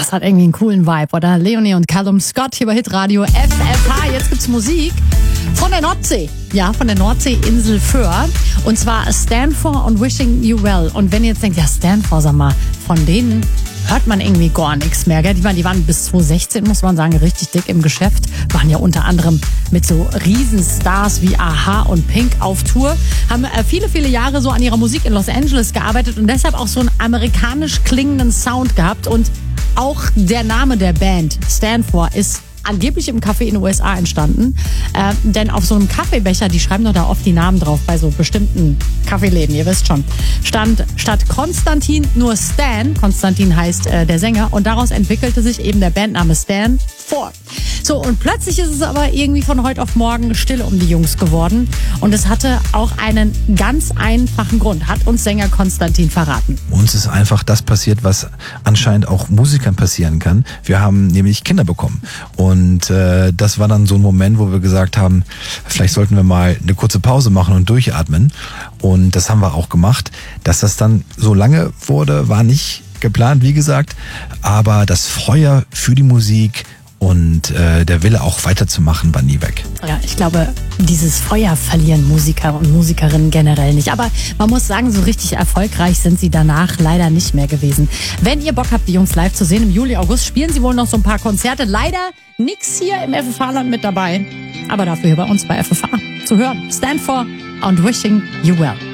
Das hat irgendwie einen coolen Vibe, oder? Leonie und Callum Scott hier bei Hitradio FFH. Jetzt gibt's Musik von der Nordsee. Ja, von der Nordseeinsel Föhr. Und zwar Stanford und Wishing You Well. Und wenn ihr jetzt denkt, ja, Stanford, sag mal, von denen hört man irgendwie gar nichts mehr, gell? Die waren bis 2016, muss man sagen, richtig dick im Geschäft. Waren ja unter anderem mit so Riesenstars wie a-ha und Pink auf Tour. Haben viele, viele Jahre so an ihrer Musik in Los Angeles gearbeitet und deshalb auch so einen amerikanisch klingenden Sound gehabt. Und auch der Name der Band, Stanford, ist angeblich im Café in den USA entstanden. Denn auf so einem Kaffeebecher, die schreiben doch da oft die Namen drauf, bei so bestimmten Kaffeeläden, ihr wisst schon, stand statt Konstantin nur Stan. Konstantin heißt der Sänger. Und daraus entwickelte sich eben der Bandname Stanford. So, und plötzlich ist es aber irgendwie von heute auf morgen still um die Jungs geworden. Und es hatte auch einen ganz einfachen Grund, hat uns Sänger Konstantin verraten. Uns ist einfach das passiert, was anscheinend auch Musikern passieren kann. Wir haben nämlich Kinder bekommen. Und das war dann so ein Moment, wo wir gesagt haben, vielleicht sollten wir mal eine kurze Pause machen und durchatmen. Und das haben wir auch gemacht. Dass das dann so lange wurde, war nicht geplant, wie gesagt. Aber das Feuer für die Musik und der Wille auch weiterzumachen war nie weg. Ja, ich glaube, dieses Feuer verlieren Musiker und Musikerinnen generell nicht. Aber man muss sagen, so richtig erfolgreich sind sie danach leider nicht mehr gewesen. Wenn ihr Bock habt, die Jungs live zu sehen, im Juli, August spielen sie wohl noch so ein paar Konzerte. Leider nix hier im FFH-Land mit dabei. Aber dafür hier bei uns bei FFH zu hören. Stanford und Wishing You Well.